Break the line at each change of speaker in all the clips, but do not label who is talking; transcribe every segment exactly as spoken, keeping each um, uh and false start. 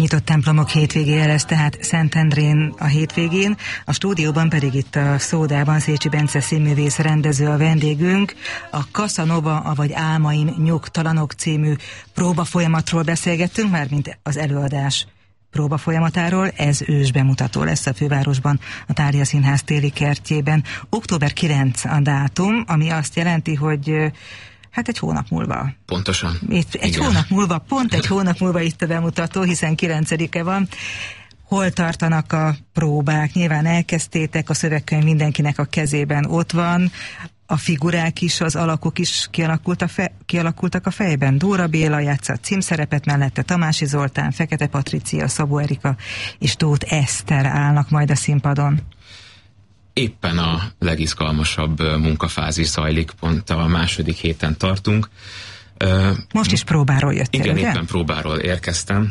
Nyitott templomok hétvégéje lesz tehát Szentendrén a hétvégén, a stúdióban pedig itt a Szódában Szécsi Bence színművész rendező a vendégünk. A Casanova, avagy Álmaim nyugtalanok című próbafolyamatról beszélgettünk, mármint az előadás próba folyamatáról. Ez ős bemutató lesz a fővárosban, a Thália Színház téli kertjében. október kilencedike a dátum, ami azt jelenti, hogy hát egy hónap múlva.
Pontosan.
Itt egy Igen. hónap múlva, pont egy hónap múlva itt a bemutató, hiszen kilencedike van. Hol tartanak a próbák? Nyilván elkezdtétek, a szövegkönyv mindenkinek a kezében ott van, a figurák is, az alakok is kialakult a fe, kialakultak a fejben. Dóra Béla játszott címszerepet, mellette Tamási Zoltán, Fekete Patricia, Szabó Erika és Tóth Eszter állnak majd a színpadon.
Éppen a legizgalmasabb munkafázis zajlik, pont a második héten tartunk.
Most is próbáról jöttél,
Igen,
ugye?
éppen próbáról érkeztem.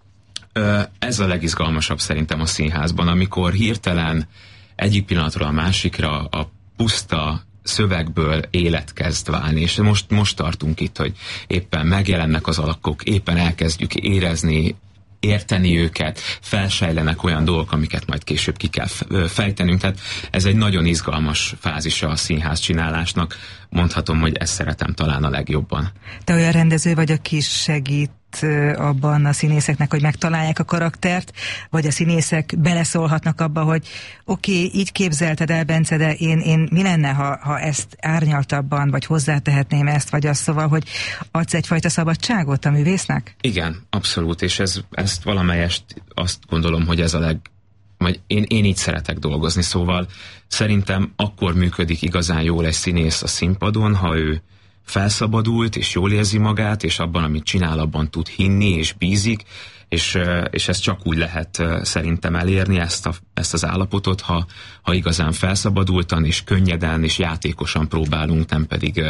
Ez a legizgalmasabb szerintem a színházban, amikor hirtelen egyik pillanatról a másikra a puszta szövegből élet kezd válni, és most, most tartunk itt, hogy éppen megjelennek az alakok, éppen elkezdjük érezni, érteni őket, felsejlenek olyan dolgok, amiket majd később ki kell fejtenünk, tehát ez egy nagyon izgalmas fázisa a színház csinálásnak. Mondhatom, hogy ezt szeretem talán a legjobban.
Te olyan rendező vagy, aki segít abban a színészeknek, hogy megtalálják a karaktert, vagy a színészek beleszólhatnak abba, hogy oké, okay, így képzelted el, Bence, de én, én mi lenne, ha, ha ezt árnyaltabban, vagy hozzátehetném ezt, vagy azt, szóval, hogy adsz egyfajta szabadságot a művésznek?
Igen, abszolút, és ez, ezt valamelyest azt gondolom, hogy ez a leg vagy én, én így szeretek dolgozni, szóval szerintem akkor működik igazán jól egy színész a színpadon, ha ő felszabadult, és jól érzi magát, és abban, amit csinál, abban tud hinni, és bízik, és, és ezt csak úgy lehet szerintem elérni, ezt, a, ezt az állapotot, ha, ha igazán felszabadultan, és könnyeden, és játékosan próbálunk, nem pedig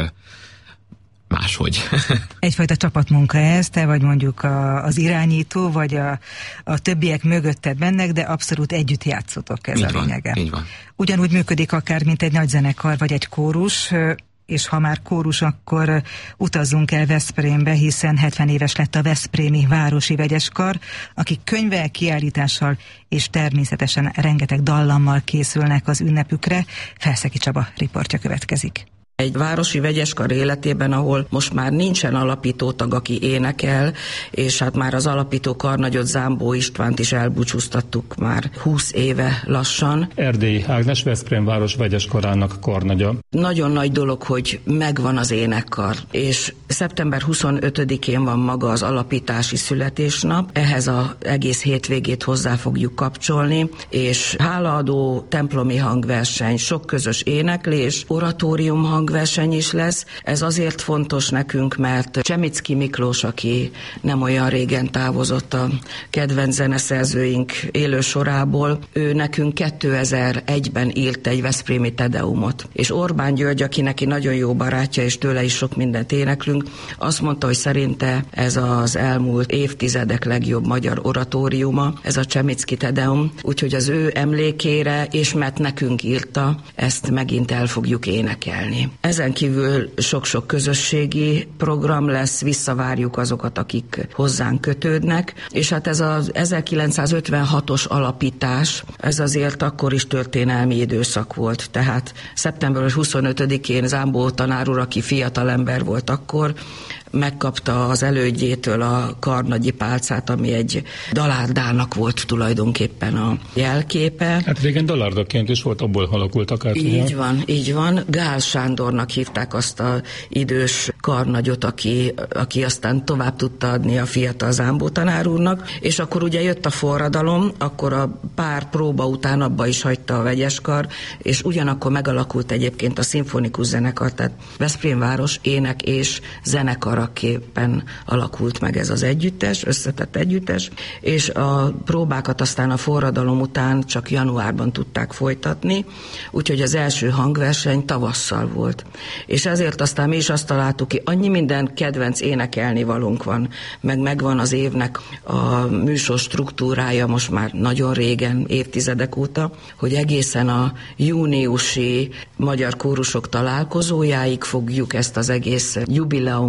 máshogy. Egyfajta
csapatmunka ez, te vagy mondjuk a, az irányító, vagy a, a többiek mögötted bennek, de abszolút együtt játszotok, ez
így
a
van,
lényege.
Így van.
Ugyanúgy működik akár, mint egy nagy zenekar, vagy egy kórus, és ha már kórus, akkor utazzunk el Veszprémbe, hiszen hetven éves lett a Veszprémi Városi Vegyeskar, akik könyvvel, kiállítással és természetesen rengeteg dallammal készülnek az ünnepükre. Felszegi Csaba riportja következik.
Egy városi vegyeskar életében, ahol most már nincsen alapítótag, aki énekel, és hát már az alapító karnagyot, Zámbó Istvánt is elbúcsúztattuk már húsz éve lassan.
Erdélyi Ágnes, Veszprém város vegyeskarának karnagya.
Nagyon nagy dolog, hogy megvan az énekkar, és szeptember huszonötödikén van maga az alapítási születésnap, ehhez az egész hétvégét hozzá fogjuk kapcsolni, és hálaadó, templomi hangverseny, sok közös éneklés, oratórium hangverseny, verseny is lesz. Ez azért fontos nekünk, mert Csemicki Miklós, aki nem olyan régen távozott a kedvenc zeneszerzőink élő sorából, ő nekünk kétezer-egyben írt egy veszprémi tedeumot. És Orbán György, aki neki nagyon jó barátja, és tőle is sok mindent éneklünk, azt mondta, hogy szerinte ez az elmúlt évtizedek legjobb magyar oratóriuma, ez a Csemicki tedeum, úgyhogy az ő emlékére, és mert nekünk írta, ezt megint el fogjuk énekelni. Ezen kívül sok-sok közösségi program lesz, visszavárjuk azokat, akik hozzánk kötődnek, és hát ez az ezerkilencszázötvenhatos alapítás, ez azért akkor is történelmi időszak volt, tehát szeptember huszonötödikén Zámbó tanár úr, aki fiatalember volt akkor, megkapta az elődjétől a karnagyi pálcát, ami egy dalárdának volt tulajdonképpen a jelképe.
Hát régen dalárdaként is volt, abból alakult akár.
Így van, így van. Gál Sándornak hívták azt az idős karnagyot, aki, aki aztán tovább tudta adni a fiatal Zámbó tanár úrnak, és akkor ugye jött a forradalom, akkor a pár próba után abba is hagyta a vegyeskar, és ugyanakkor megalakult egyébként a szimfonikus zenekar, tehát Veszprém város ének és zenekar képpen alakult meg ez az együttes, összetett együttes, és a próbákat aztán a forradalom után csak januárban tudták folytatni, úgyhogy az első hangverseny tavasszal volt. És ezért aztán mi is azt találtuk ki, annyi minden kedvenc énekelni valónk van, meg megvan az évnek a műsor struktúrája most már nagyon régen, évtizedek óta, hogy egészen a júniusi magyar kórusok találkozójáig fogjuk ezt az egész jubileumi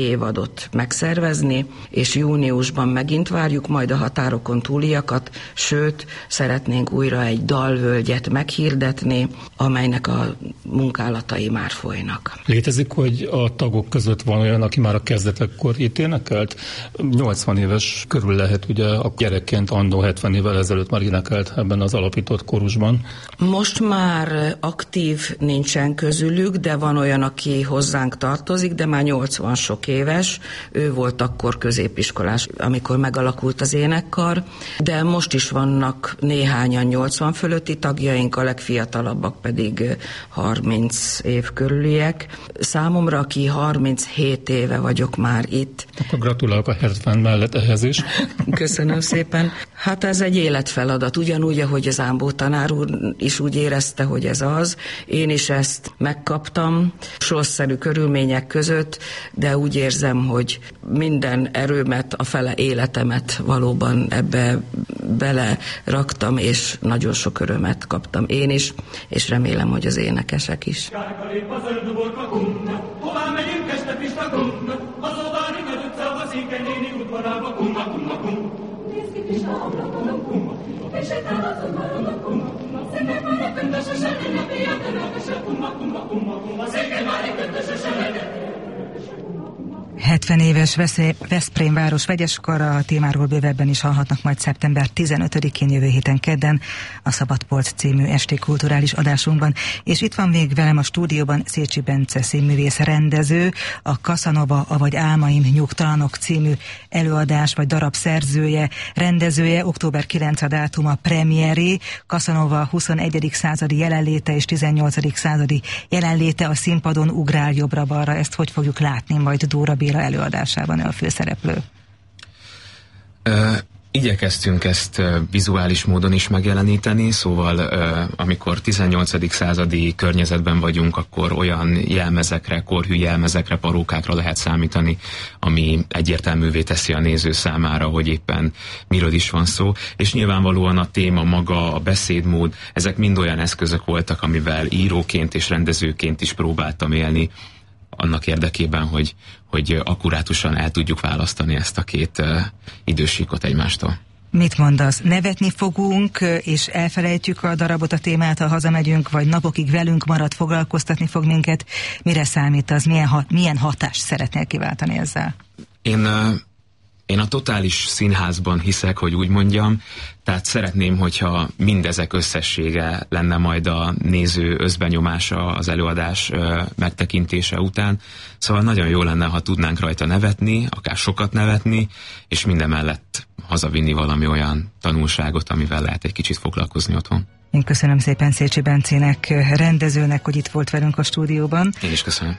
évadot megszervezni, és júniusban megint várjuk majd a határokon túliakat, sőt, szeretnénk újra egy dalvölgyet meghirdetni, amelynek a munkálatai már folynak.
Létezik, hogy a tagok között van olyan, aki már a kezdetekkor itt énekelt? nyolcvan éves körül lehet, ugye a gyerekként annó hetven évvel ezelőtt már énekelt ebben az alapított kórusban.
Most már aktív nincsen közülük, de van olyan, aki hozzánk tartozik, de már nyolcvan sok éves. Ő volt akkor középiskolás, amikor megalakult az énekkar, de most is vannak néhányan nyolcvan fölötti tagjaink, a legfiatalabbak pedig harminc év körüliek. Számomra, aki harminchét éve vagyok már itt.
Akkor gratulálok a hetven mellett ehhez is.
Köszönöm szépen. Hát ez egy életfeladat, ugyanúgy, ahogy az Ámbó tanár úr is úgy érezte, hogy ez az. Én is ezt megkaptam, sorszerű körülmények között, de úgy érzem, hogy minden erőmet, a fele életemet valóban ebbe beleraktam, és nagyon sok örömet kaptam én is, és remélem, hogy az énekesek is.
hetven éves Veszprém város vegyeskara, a témáról bővebben is hallhatnak majd szeptember tizenötödikén jövő héten kedden a Szabadpolc című esti kulturális adásunkban. És itt van még velem a stúdióban Szécsi Bence színművész rendező, a Casanova, avagy Álmaim nyugtalanok című előadás vagy darab szerzője, rendezője. Október kilencedike a dátum a premieré. Casanova huszonegyedik századi jelenléte és tizennyolcadik századi jelenléte a színpadon ugrál jobbra-balra. Ezt hogy fogjuk látni majd Dóra Béla előadásában a főszereplő?
Uh, igyekeztünk ezt uh, vizuális módon is megjeleníteni, szóval uh, amikor tizennyolcadik századi környezetben vagyunk, akkor olyan jelmezekre, korhű jelmezekre, parókákra lehet számítani, ami egyértelművé teszi a néző számára, hogy éppen miről is van szó, és nyilvánvalóan a téma maga, a beszédmód, ezek mind olyan eszközök voltak, amivel íróként és rendezőként is próbáltam élni, annak érdekében, hogy, hogy akkurátusan el tudjuk választani ezt a két uh, idősíkot egymástól.
Mit mondasz? Nevetni fogunk, és elfelejtjük a darabot, a témát, ha hazamegyünk, vagy napokig velünk marad, foglalkoztatni fog minket? Mire számítasz? Milyen, hat, milyen hatást szeretnél kiváltani ezzel?
Én... Uh, Én a totális színházban hiszek, hogy úgy mondjam, tehát szeretném, hogyha mindezek összessége lenne majd a néző összbenyomása az előadás ö, megtekintése után. Szóval nagyon jó lenne, ha tudnánk rajta nevetni, akár sokat nevetni, és mindemellett hazavinni valami olyan tanulságot, amivel lehet egy kicsit foglalkozni otthon.
Én köszönöm szépen Szécsi Bencének, rendezőnek, hogy itt volt velünk a stúdióban.
Én is köszönöm.